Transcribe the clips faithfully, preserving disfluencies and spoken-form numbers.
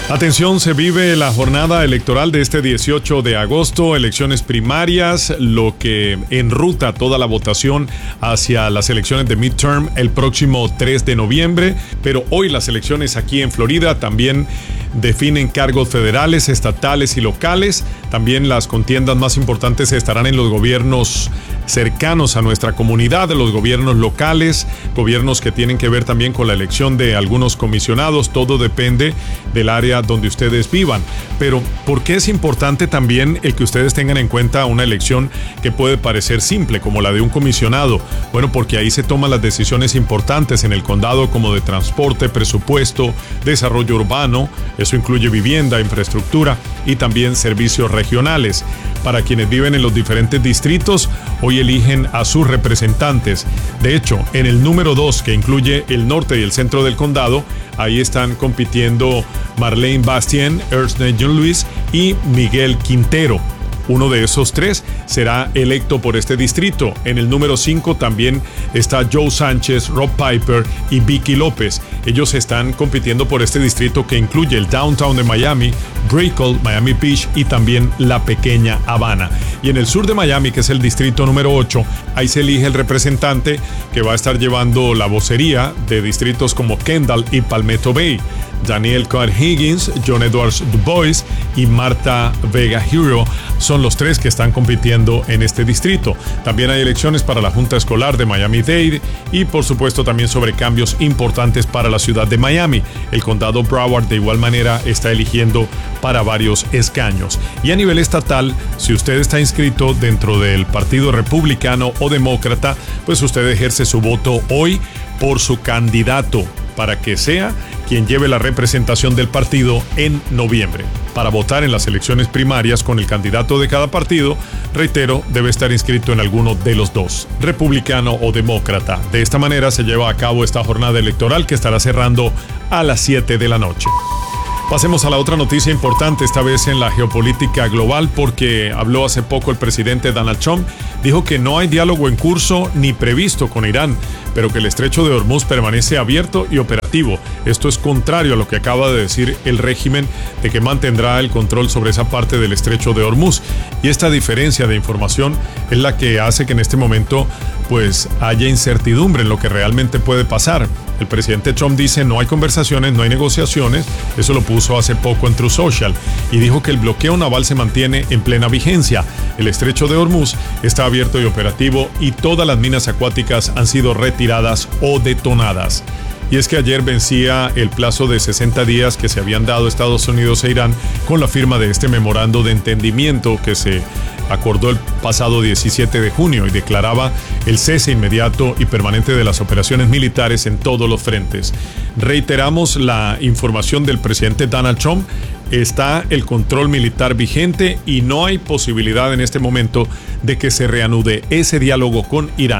Atención, se vive la jornada electoral de este dieciocho de agosto, elecciones primarias, lo que enruta toda la votación hacia las elecciones de midterm el próximo tres de noviembre, pero hoy las elecciones aquí en Florida también definen cargos federales, estatales y locales. También las contiendas más importantes estarán en los gobiernos cercanos a nuestra comunidad, los gobiernos locales, gobiernos que tienen que ver también con la elección de algunos comisionados. Todo depende del área donde ustedes vivan. Pero ¿por qué es importante también el que ustedes tengan en cuenta una elección que puede parecer simple, como la de un comisionado? Bueno, porque ahí se toman las decisiones importantes en el condado, como de transporte, presupuesto, desarrollo urbano. Eso incluye vivienda, infraestructura y también servicios regionales. Para quienes viven en los diferentes distritos, hoy eligen a sus representantes. De hecho, en el número dos, que incluye el norte y el centro del condado, ahí están compitiendo Marlene Bastien, Ernest John Lewis y Miguel Quintero. Uno de esos tres será electo por este distrito. En el número cinco también está Joe Sánchez, Rob Piper y Vicky López. Ellos están compitiendo por este distrito que incluye el downtown de Miami, Brickell, Miami Beach y también la pequeña Habana. Y en el sur de Miami, que es el distrito número ocho, ahí se elige el representante que va a estar llevando la vocería de distritos como Kendall y Palmetto Bay. Daniel Cohen Higgins, John Edwards Du Bois y Marta Vega Hero son los tres que están compitiendo en este distrito. También hay elecciones para la Junta Escolar de Miami-Dade y por supuesto también sobre cambios importantes para la ciudad de Miami. El condado Broward de igual manera está eligiendo para varios escaños. Y a nivel estatal, si usted está inscrito dentro del Partido Republicano o Demócrata, pues usted ejerce su voto hoy por su candidato para que sea quien lleve la representación del partido en noviembre. Para votar en las elecciones primarias con el candidato de cada partido, reitero, debe estar inscrito en alguno de los dos, republicano o demócrata. De esta manera se lleva a cabo esta jornada electoral que estará cerrando a las siete de la noche. Pasemos a la otra noticia importante, esta vez en la geopolítica global, porque habló hace poco el presidente Donald Trump. Dijo que no hay diálogo en curso ni previsto con Irán, pero que el estrecho de Hormuz permanece abierto y operativo. Esto es contrario a lo que acaba de decir el régimen de que mantendrá el control sobre esa parte del estrecho de Hormuz. Y esta diferencia de información es la que hace que en este momento pues haya incertidumbre en lo que realmente puede pasar. El presidente Trump dice no hay conversaciones, no hay negociaciones. Eso lo puso hace poco en Truth Social y dijo que el bloqueo naval se mantiene en plena vigencia. El estrecho de Hormuz está abierto y operativo y todas las minas acuáticas han sido retiradas o detonadas. Y es que ayer vencía el plazo de sesenta días que se habían dado Estados Unidos e Irán con la firma de este memorando de entendimiento que se acordó el pasado diecisiete de junio y declaraba el cese inmediato y permanente de las operaciones militares en todos los frentes. Reiteramos la información del presidente Donald Trump. Está el control militar vigente y no hay posibilidad en este momento de que se reanude ese diálogo con Irán.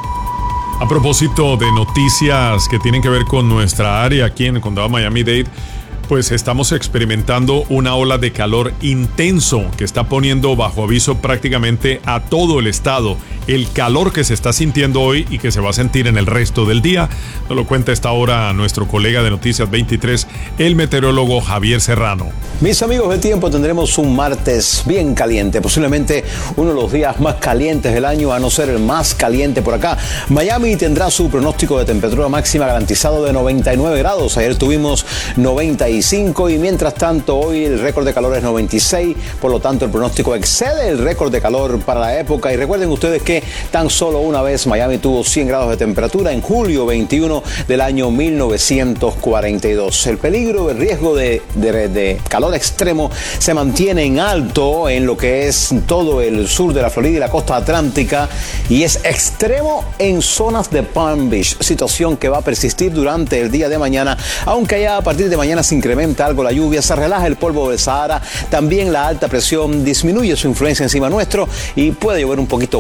A propósito de noticias que tienen que ver con nuestra área aquí en el condado Miami-Dade, pues estamos experimentando una ola de calor intenso que está poniendo bajo aviso prácticamente a todo el estado. El calor que se está sintiendo hoy y que se va a sentir en el resto del día, nos lo cuenta a esta hora nuestro colega de Noticias veintitrés, el meteorólogo Javier Serrano. Mis amigos de tiempo, tendremos un martes bien caliente, posiblemente uno de los días más calientes del año, a no ser el más caliente por acá. Miami tendrá su pronóstico de temperatura máxima garantizado de noventa y nueve grados. Ayer tuvimos noventa y cinco y mientras tanto hoy el récord de calor es noventa y seis, por lo tanto el pronóstico excede el récord de calor para la época. Y recuerden ustedes que tan solo una vez Miami tuvo cien grados de temperatura en julio veintiuno del año mil novecientos cuarenta y dos. El peligro, el riesgo de, de, de calor extremo se mantiene en alto en lo que es todo el sur de la Florida y la costa atlántica, y es extremo en zonas de Palm Beach, situación que va a persistir durante el día de mañana, aunque ya a partir de mañana se incrementa algo la lluvia, se relaja el polvo del Sahara, también la alta presión disminuye su influencia encima nuestro y puede llover un poquito más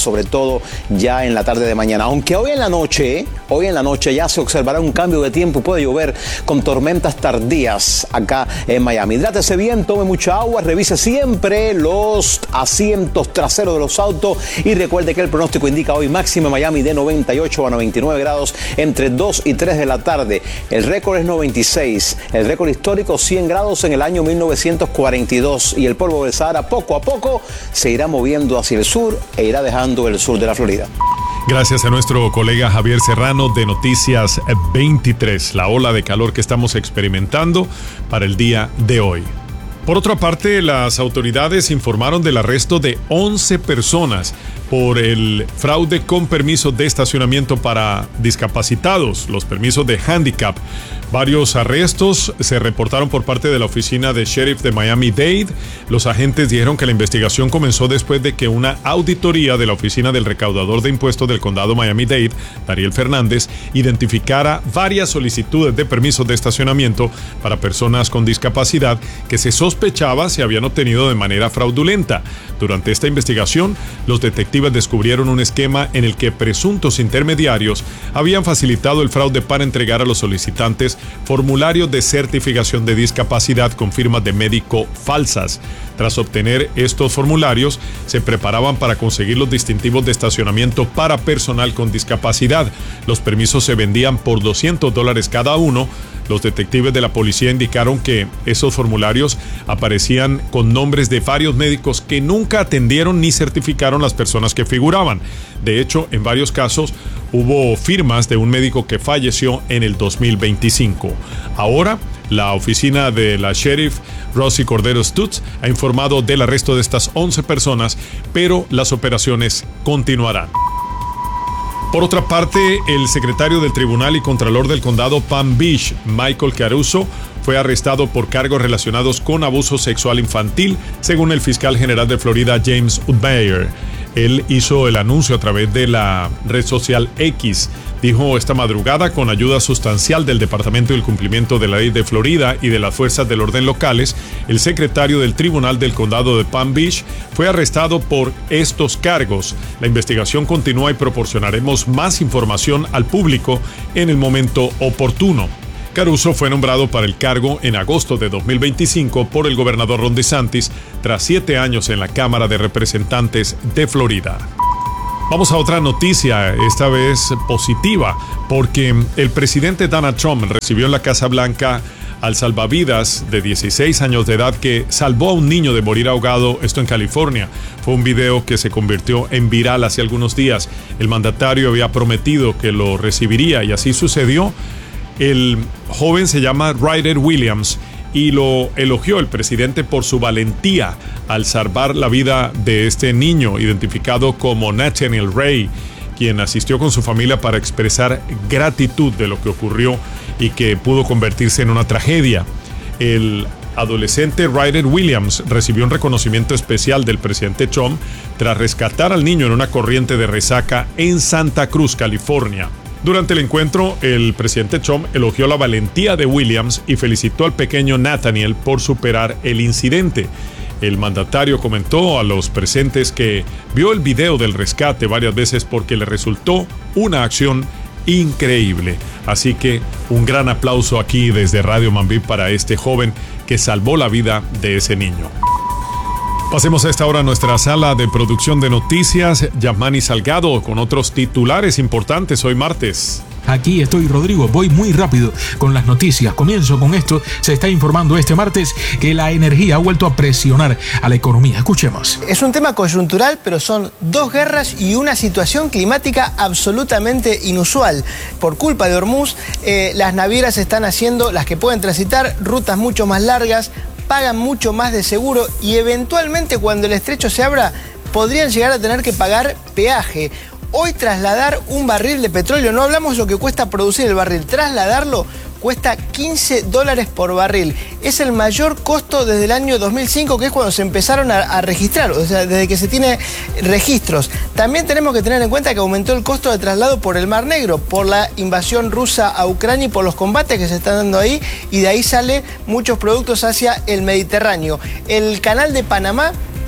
sobre todo ya en la tarde de mañana. Aunque hoy en la noche, hoy en la noche ya se observará un cambio de tiempo y puede llover con tormentas tardías acá en Miami. Hidrátese bien, tome mucha agua, revise siempre los asientos traseros de los autos y recuerde que el pronóstico indica hoy máxima en Miami de noventa y ocho a noventa y nueve grados entre dos y tres de la tarde. El récord es noventa y seis, el récord histórico cien grados en el año mil novecientos cuarenta y dos y el polvo del Sahara poco a poco se irá moviendo hacia el sur e irá dejando el sur de la Florida. Gracias a nuestro colega Javier Serrano de Noticias veintitrés, la ola de calor que estamos experimentando para el día de hoy. Por otra parte, las autoridades informaron del arresto de once personas por el fraude con permisos de estacionamiento para discapacitados, los permisos de handicap. Varios arrestos se reportaron por parte de la oficina de sheriff de Miami-Dade. Los agentes dijeron que la investigación comenzó después de que una auditoría de la oficina del recaudador de impuestos del condado Miami-Dade, Dariel Fernández, identificara varias solicitudes de permisos de estacionamiento para personas con discapacidad que se sospechaba se habían obtenido de manera fraudulenta. Durante esta investigación, los detectives descubrieron un esquema en el que presuntos intermediarios habían facilitado el fraude para entregar a los solicitantes formularios de certificación de discapacidad con firmas de médico falsas. Tras obtener estos formularios, se preparaban para conseguir los distintivos de estacionamiento para personal con discapacidad. Los permisos se vendían por doscientos dólares cada uno. Los detectives de la policía indicaron que esos formularios aparecían con nombres de varios médicos que nunca atendieron ni certificaron las personas que figuraban. De hecho, en varios casos hubo firmas de un médico que falleció en el dos mil veinticinco. Ahora, la oficina de la sheriff Rosy Cordero Stutz ha informado del arresto de estas once personas, pero las operaciones continuarán. Por otra parte, el secretario del Tribunal y Contralor del Condado Palm Beach, Michael Caruso, fue arrestado por cargos relacionados con abuso sexual infantil, según el fiscal general de Florida, James Utmeyer. Él hizo el anuncio a través de la red social X. Dijo esta madrugada, con ayuda sustancial del Departamento del Cumplimiento de la Ley de Florida y de las fuerzas del orden locales, el secretario del Tribunal del Condado de Palm Beach fue arrestado por estos cargos. La investigación continúa y proporcionaremos más información al público en el momento oportuno. Caruso fue nombrado para el cargo en agosto de dos mil veinticinco por el gobernador Ron DeSantis tras siete años en la Cámara de Representantes de Florida. Vamos a otra noticia, esta vez positiva, porque el presidente Donald Trump recibió en la Casa Blanca al salvavidas de dieciséis años de edad que salvó a un niño de morir ahogado, esto en California. Fue un video que se convirtió en viral hace algunos días. El mandatario había prometido que lo recibiría y así sucedió. El joven se llama Ryder Williams y lo elogió el presidente por su valentía al salvar la vida de este niño, identificado como Nathaniel Ray, quien asistió con su familia para expresar gratitud de lo que ocurrió y que pudo convertirse en una tragedia. El adolescente Ryder Williams recibió un reconocimiento especial del presidente Trump tras rescatar al niño en una corriente de resaca en Santa Cruz, California. Durante el encuentro, el presidente Trump elogió la valentía de Williams y felicitó al pequeño Nathaniel por superar el incidente. El mandatario comentó a los presentes que vio el video del rescate varias veces porque le resultó una acción increíble. Así que un gran aplauso aquí desde Radio Mambí para este joven que salvó la vida de ese niño. Pasemos a esta hora a nuestra sala de producción de noticias. Yasmani Salgado con otros titulares importantes hoy martes. Aquí estoy, Rodrigo. Voy muy rápido con las noticias. Comienzo con esto. Se está informando este martes que la energía ha vuelto a presionar a la economía. Escuchemos. Es un tema coyuntural, pero son dos guerras y una situación climática absolutamente inusual. Por culpa de Hormuz, eh, las navieras están haciendo, las que pueden transitar, rutas mucho más largas, pagan mucho más de seguro y eventualmente cuando el estrecho se abra podrían llegar a tener que pagar peaje. Hoy trasladar un barril de petróleo, no hablamos de lo que cuesta producir el barril, trasladarlo cuesta quince dólares por barril. Es el mayor costo desde el año dos mil cinco, que es cuando se empezaron a, a registrar, o sea, desde que se tiene registros. También tenemos que tener en cuenta que aumentó el costo de traslado por el Mar Negro, por la invasión rusa a Ucrania y por los combates que se están dando ahí, y de ahí salen muchos productos hacia el Mediterráneo. El canal de Panamá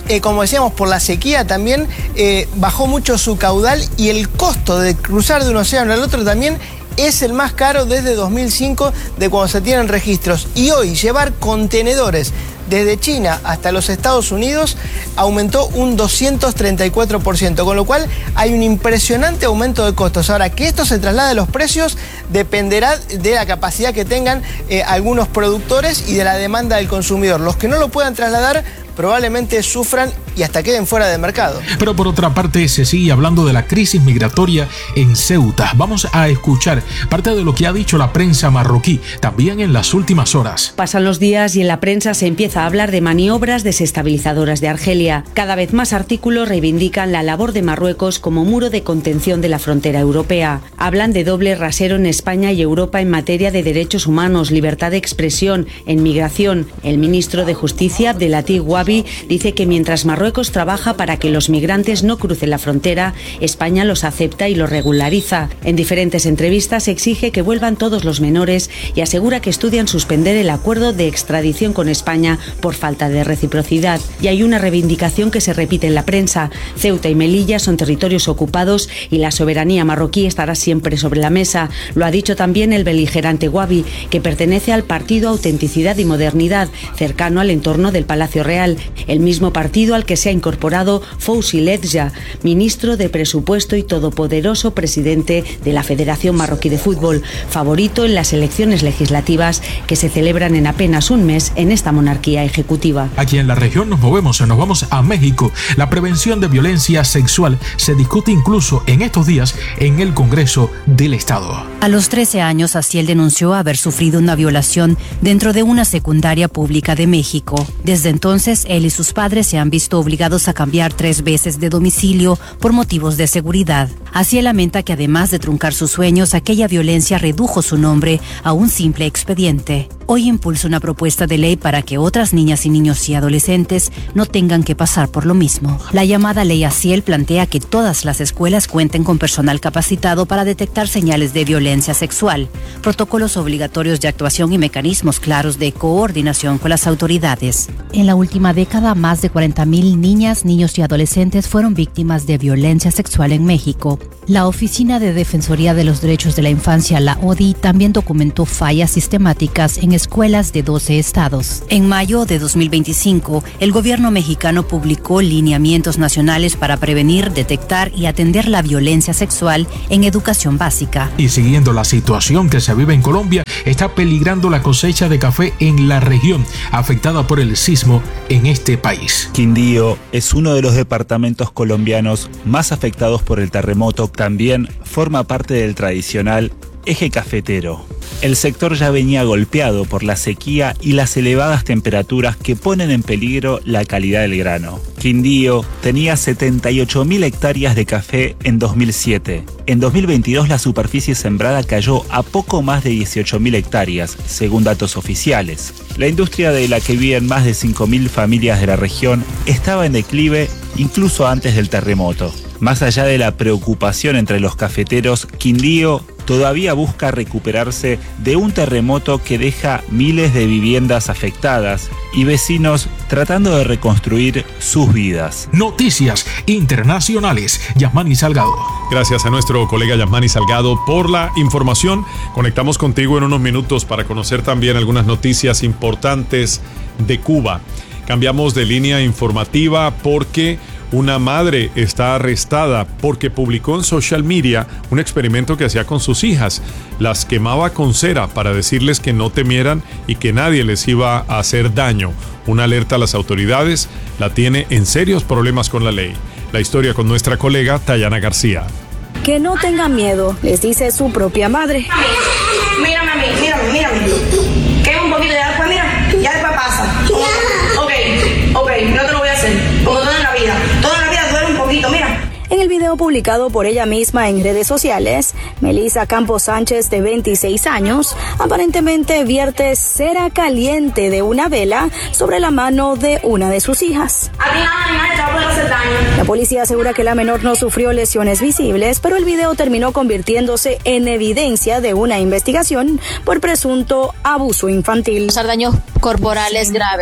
eh, como decíamos, por la sequía también eh, bajó mucho su caudal y el costo de cruzar de un océano al otro también es el más caro desde dos mil cinco, de cuando se tienen registros. Y hoy llevar contenedores desde China hasta los Estados Unidos aumentó un doscientos treinta y cuatro por ciento, con lo cual hay un impresionante aumento de costos. Ahora, que esto se traslade a los precios dependerá de la capacidad que tengan eh, algunos productores y de la demanda del consumidor. Los que no lo puedan trasladar probablemente sufran y hasta queden fuera de mercado. Pero por otra parte se sigue hablando de la crisis migratoria en Ceuta. Vamos a escuchar parte de lo que ha dicho la prensa marroquí también en las últimas horas. Pasan los días y en la prensa se empieza a hablar de maniobras desestabilizadoras de Argelia. Cada vez más artículos reivindican la labor de Marruecos como muro de contención de la frontera europea. Hablan de doble rasero en España y Europa en materia de derechos humanos, libertad de expresión, en migración. El ministro de Justicia, Abdelatif Wabi, dice que mientras Marruecos trabaja para que los migrantes no crucen la frontera, España los acepta y los regulariza. En diferentes entrevistas exige que vuelvan todos los menores y asegura que estudian suspender el acuerdo de extradición con España por falta de reciprocidad. Y hay una reivindicación que se repite en la prensa. Ceuta y Melilla son territorios ocupados y la soberanía marroquí estará siempre sobre la mesa. Lo ha dicho también el beligerante Wabi, que pertenece al partido Autenticidad y Modernidad, cercano al entorno del Palacio Real, el mismo partido al que se ha incorporado Fouzi Ledja, ministro de Presupuesto y todopoderoso presidente de la Federación Marroquí de Fútbol, favorito en las elecciones legislativas que se celebran en apenas un mes en esta monarquía ejecutiva. Aquí en la región nos movemos, nos vamos a México. La prevención de violencia sexual se discute incluso en estos días en el Congreso del Estado. A los trece años, Aciel denunció haber sufrido una violación dentro de una secundaria pública de México. Desde entonces, él y sus padres se han visto obligados a cambiar tres veces de domicilio por motivos de seguridad. Aciel lamenta que además de truncar sus sueños, aquella violencia redujo su nombre a un simple expediente. Hoy impulsa una propuesta de ley para que otras niñas y niños y adolescentes no tengan que pasar por lo mismo. La llamada Ley Aciel plantea que todas las escuelas cuenten con personal capacitado para detectar señales de violencia sexual, protocolos obligatorios de actuación y mecanismos claros de coordinación con las autoridades. En la última década, más de cuarenta mil niñas, niños y adolescentes fueron víctimas de violencia sexual en México. La Oficina de Defensoría de los Derechos de la Infancia, la O D I, también documentó fallas sistemáticas en escuelas de doce estados. En mayo de dos mil veinticinco, el gobierno mexicano publicó lineamientos nacionales para prevenir, detectar y atender la violencia sexual en educación básica. Y siguiendo la situación que se vive en Colombia, está peligrando la cosecha de café en la región afectada por el sismo en este país. Quindío es uno de los departamentos colombianos más afectados por el terremoto. También forma parte del tradicional eje cafetero. El sector ya venía golpeado por la sequía y las elevadas temperaturas que ponen en peligro la calidad del grano. Quindío tenía setenta y ocho mil hectáreas de café en dos mil siete. En dos mil veintidós la superficie sembrada cayó a poco más de dieciocho mil hectáreas, según datos oficiales. La industria de la que viven más de cinco mil familias de la región estaba en declive incluso antes del terremoto. Más allá de la preocupación entre los cafeteros, Quindío todavía busca recuperarse de un terremoto que deja miles de viviendas afectadas y vecinos tratando de reconstruir sus vidas. Noticias internacionales. Yasmani Salgado. Gracias a nuestro colega Yasmani Salgado por la información. Conectamos contigo en unos minutos para conocer también algunas noticias importantes de Cuba. Cambiamos de línea informativa porque una madre está arrestada porque publicó en social media un experimento que hacía con sus hijas. Las quemaba con cera para decirles que no temieran y que nadie les iba a hacer daño. Una alerta a las autoridades. La tiene en serios problemas con la ley. La historia con nuestra colega Tayana García. Que no tengan miedo, les dice su propia madre. Mírame a mí, mírame, mírame. Quema un poquito, ya después, mira, ya después pasa. Ok, ok, no te lo voy a hacer. Como todo en la vida. Toda la vida duele un poquito, mira. En el video publicado por ella misma en redes sociales, Melissa Campos Sánchez, de veintiséis años, aparentemente vierte cera caliente de una vela sobre la mano de una de sus hijas. A ti nada ni nadie te va a poder hacer daño. La policía asegura que la menor no sufrió lesiones visibles, pero el video terminó convirtiéndose en evidencia de una investigación por presunto abuso infantil. Causar daños corporales graves.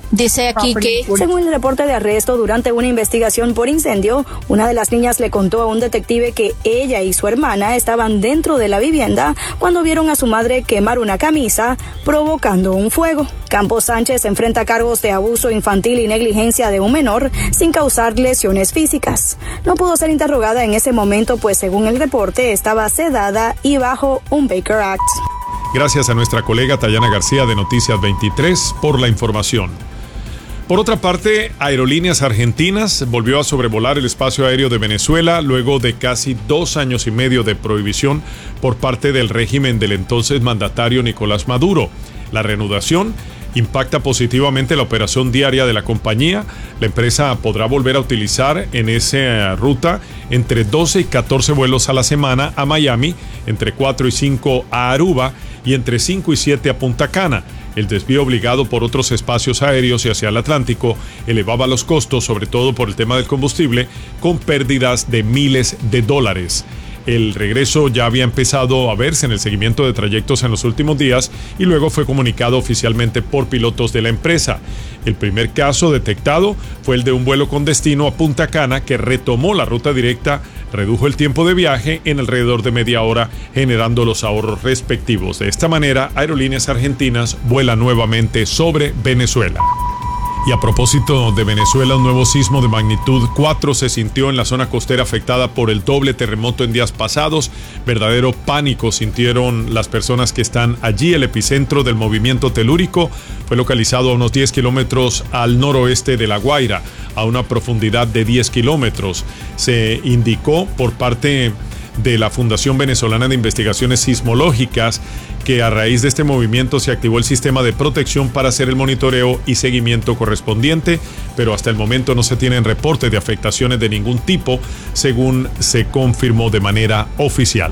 Dice aquí que, según el reporte de arresto, durante una investigación por incendio, una de las niñas le contó a un detective que ella y su hermana estaban dentro de la vivienda cuando vieron a su madre quemar una camisa, provocando un fuego. Campos Sánchez enfrenta cargos de abuso infantil y negligencia de un menor sin causar lesiones físicas. No pudo ser interrogada en ese momento, pues según el reporte estaba sedada y bajo un Baker Act. Gracias a nuestra colega Tayana García de Noticias veintitrés por la información. Por otra parte, Aerolíneas Argentinas volvió a sobrevolar el espacio aéreo de Venezuela luego de casi dos años y medio de prohibición por parte del régimen del entonces mandatario Nicolás Maduro. La reanudación impacta positivamente la operación diaria de la compañía. La empresa podrá volver a utilizar en esa ruta entre doce y catorce vuelos a la semana a Miami, entre cuatro y cinco a Aruba y entre cinco y siete a Punta Cana. El desvío obligado por otros espacios aéreos y hacia el Atlántico elevaba los costos, sobre todo por el tema del combustible, con pérdidas de miles de dólares. El regreso ya había empezado a verse en el seguimiento de trayectos en los últimos días y luego fue comunicado oficialmente por pilotos de la empresa. El primer caso detectado fue el de un vuelo con destino a Punta Cana que retomó la ruta directa, redujo el tiempo de viaje en alrededor de media hora, generando los ahorros respectivos. De esta manera, Aerolíneas Argentinas vuela nuevamente sobre Venezuela. Y a propósito de Venezuela, un nuevo sismo de magnitud cuatro se sintió en la zona costera afectada por el doble terremoto en días pasados. Verdadero pánico sintieron las personas que están allí. El epicentro del movimiento telúrico fue localizado a unos diez kilómetros al noroeste de La Guaira, a una profundidad de diez kilómetros. Se indicó por parte de la Fundación Venezolana de Investigaciones Sismológicas que a raíz de este movimiento se activó el sistema de protección para hacer el monitoreo y seguimiento correspondiente, pero hasta el momento no se tienen reportes de afectaciones de ningún tipo, según se confirmó de manera oficial.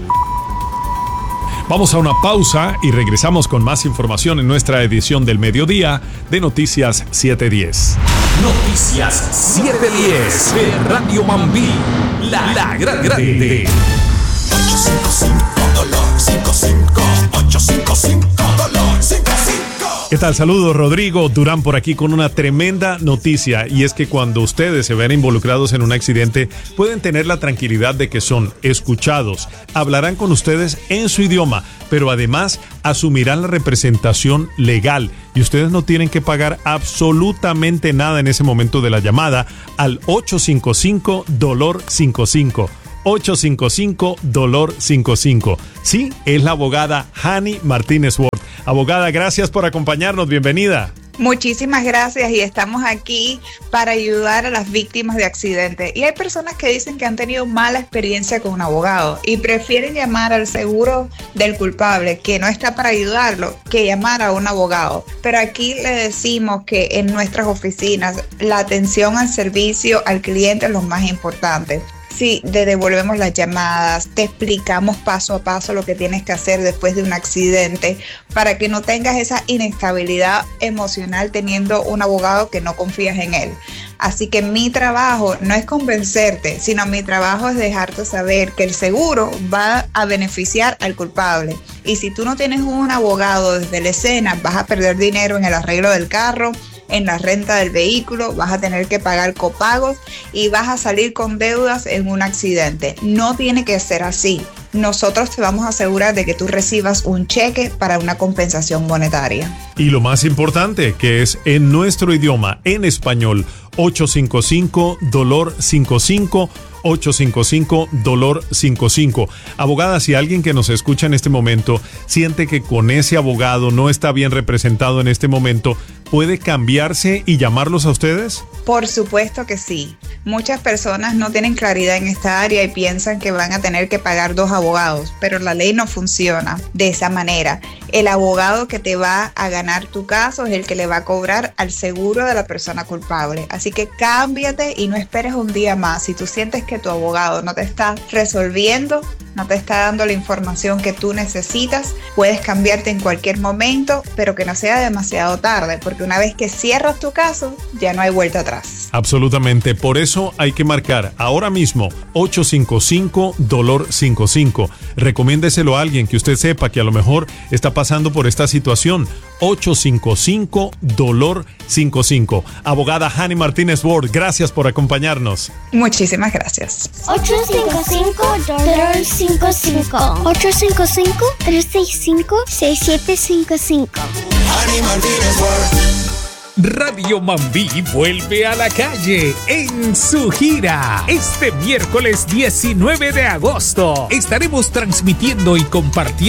Vamos a una pausa y regresamos con más información en nuestra edición del mediodía de Noticias siete diez. Noticias siete diez de Radio Mambí, la, la grande. ocho cinco cinco dolor cinco cinco ocho cinco cinco dolor cinco cinco. ¿Qué tal? Saludos, Rodrigo Durán por aquí con una tremenda noticia, y es que cuando ustedes se ven involucrados en un accidente pueden tener la tranquilidad de que son escuchados, hablarán con ustedes en su idioma, pero además asumirán la representación legal y ustedes no tienen que pagar absolutamente nada en ese momento de la llamada al ocho cinco cinco dolor cinco cinco. ocho cinco cinco dolor cinco cinco. Sí, es la abogada Hani Martínez Ward. Abogada, gracias por acompañarnos. Bienvenida. Muchísimas gracias, y estamos aquí para ayudar a las víctimas de accidentes. Y hay personas que dicen que han tenido mala experiencia con un abogado y prefieren llamar al seguro del culpable, que no está para ayudarlo, que llamar a un abogado. Pero aquí le decimos que en nuestras oficinas la atención al servicio al cliente es lo más importante. Sí, te devolvemos las llamadas, te explicamos paso a paso lo que tienes que hacer después de un accidente para que no tengas esa inestabilidad emocional teniendo un abogado que no confías en él. Así que mi trabajo no es convencerte, sino mi trabajo es dejarte saber que el seguro va a beneficiar al culpable. Y si tú no tienes un abogado desde la escena, vas a perder dinero en el arreglo del carro, en la renta del vehículo, vas a tener que pagar copagos y vas a salir con deudas en un accidente. No tiene que ser así. Nosotros te vamos a asegurar de que tú recibas un cheque para una compensación monetaria. Y lo más importante, que es en nuestro idioma, en español, ocho cinco cinco dolor cinco cinco, ocho cinco cinco dolor cinco cinco. Abogada, si alguien que nos escucha en este momento siente que con ese abogado no está bien representado en este momento, ¿puede cambiarse y llamarlos a ustedes? Por supuesto que sí. Muchas personas no tienen claridad en esta área y piensan que van a tener que pagar dos abogados, pero la ley no funciona de esa manera. El abogado que te va a ganar tu caso es el que le va a cobrar al seguro de la persona culpable. Así que cámbiate y no esperes un día más. Si tú sientes que tu abogado no te está resolviendo, no te está dando la información que tú necesitas, puedes cambiarte en cualquier momento, pero que no sea demasiado tarde, porque una vez que cierras tu caso, ya no hay vuelta atrás. Absolutamente. Por eso hay que marcar ahora mismo ocho cinco cinco dolor cincuenta y cinco. Recomiéndeselo a alguien que usted sepa que a lo mejor está pasando por esta situación. ocho cinco cinco dolor cincuenta y cinco. Abogada Hani Martínez Ward, gracias por acompañarnos. Muchísimas gracias. ocho cinco cinco dolor cincuenta y cinco. ocho cinco cinco, tres seis cinco, seis siete cinco cinco. Hani Martínez Ward. Radio Mambí vuelve a la calle en su gira. Este miércoles diecinueve de agosto estaremos transmitiendo y compartiendo